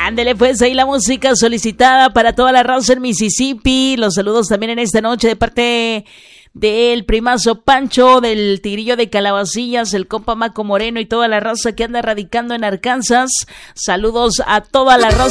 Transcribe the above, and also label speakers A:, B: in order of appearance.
A: Ándele pues, ahí la música solicitada para toda la raza en Mississippi. Los saludos también en esta noche de parte del primazo Pancho, del Tigrillo de Calabacillas, el compa Maco Moreno y toda la raza que anda radicando en Arkansas. Saludos a toda la raza